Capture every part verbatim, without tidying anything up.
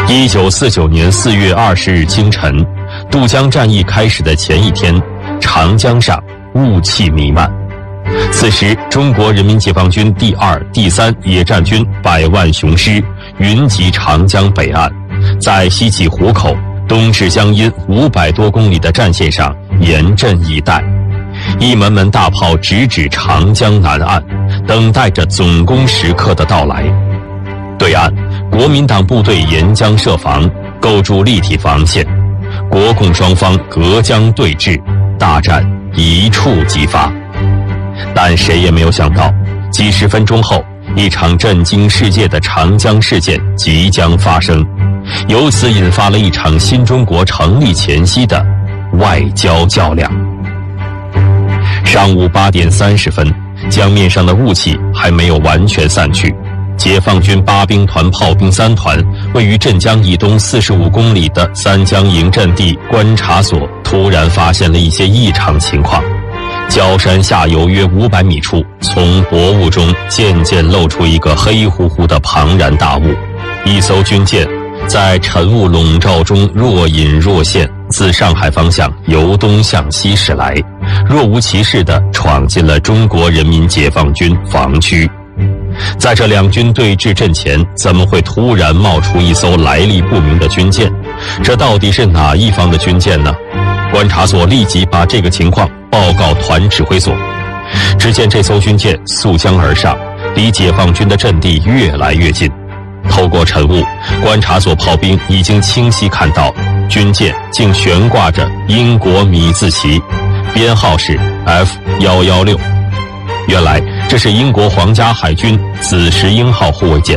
一九四九年四月二十日清晨，渡江战役开始的前一天，长江上雾气弥漫。此时，中国人民解放军第二、第三野战军百万雄师云集长江北岸，在西起湖口、东至江阴五百多公里的战线上严阵以待。一门门大炮直指长江南岸，等待着总攻时刻的到来。对岸，国民党部队沿江设防，构筑立体防线，国共双方隔江对峙，大战一触即发。但谁也没有想到，几十分钟后，一场震惊世界的长江事件即将发生，由此引发了一场新中国成立前夕的外交较量。上午八点三十分，江面上的雾气还没有完全散去，解放军八兵团炮兵三团位于镇江以东四十五公里的三江营阵地观察所突然发现了一些异常情况。礁山下游约五百米处，从薄雾中渐渐露出一个黑乎乎的庞然大物，一艘军舰在晨雾笼罩中若隐若现，自上海方向由东向西驶来，若无其事地闯进了中国人民解放军防区。在这两军对峙阵前，怎么会突然冒出一艘来历不明的军舰？这到底是哪一方的军舰呢？观察所立即把这个情况报告团指挥所。只见这艘军舰溯江而上，离解放军的阵地越来越近。透过晨雾，观察所炮兵已经清晰看到军舰竟悬挂着英国米字旗，编号是 F 一一六。原来这是英国皇家海军紫石英号护卫舰。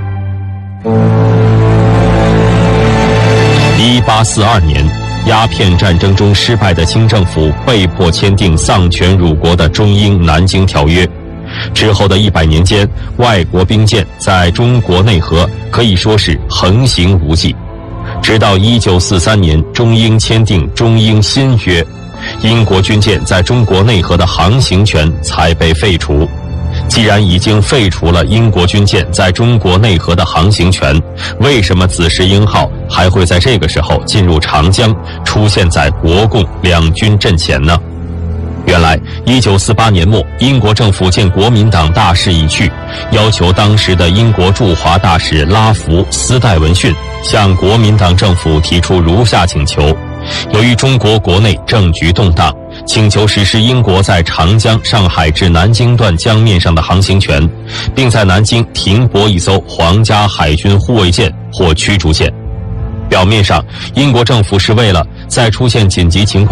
一八四二年，鸦片战争中失败的清政府被迫签订丧权辱国的中英南京条约。之后的一百年间，外国兵舰在中国内河可以说是横行无忌。直到一九四三年，中英签订中英新约，英国军舰在中国内河的航行权才被废除。既然已经废除了英国军舰在中国内河的航行权，为什么紫石英号还会在这个时候进入长江，出现在国共两军阵前呢？原来一九四八年末，英国政府见国民党大势已去，要求当时的英国驻华大使拉福斯戴文逊向国民党政府提出如下请求：由于中国国内政局动荡，请求实施英国在长江、上海至南京段江面上的航行权，并在南京停泊一艘皇家海军护卫舰或驱逐舰。表面上，英国政府是为了在出现紧急情况